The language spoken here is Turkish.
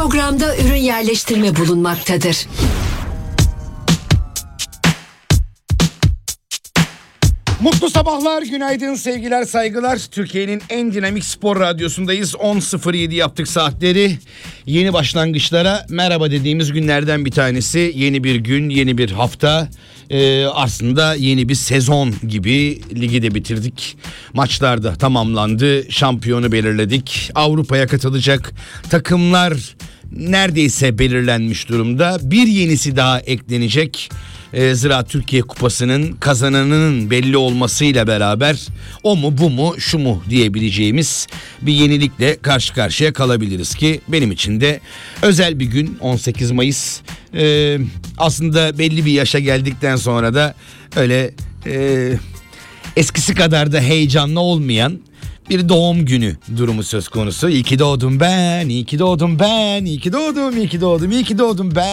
programda ürün yerleştirme bulunmaktadır. Mutlu sabahlar, günaydın, sevgiler, saygılar. Türkiye'nin en dinamik spor radyosundayız. 10.07 yaptık saatleri. Yeni başlangıçlara merhaba dediğimiz günlerden bir tanesi. Yeni bir gün, yeni bir hafta. Aslında yeni bir sezon gibi ligi de bitirdik. Maçlar da tamamlandı. Şampiyonu belirledik. Avrupa'ya katılacak takımlar neredeyse belirlenmiş durumda. Bir yenisi daha eklenecek. Ziraat Türkiye Kupası'nın kazananının belli olmasıyla beraber o mu bu mu şu mu diyebileceğimiz bir yenilikle karşı karşıya kalabiliriz ki benim için de özel bir gün 18 Mayıs. Aslında belli bir yaşa geldikten sonra da öyle eskisi kadar da heyecanlı olmayan bir doğum günü durumu söz konusu. İyi ki doğdum ben, iyi ki doğdum ben, iyi ki doğdum, iyi ki doğdum, iyi ki doğdum ben.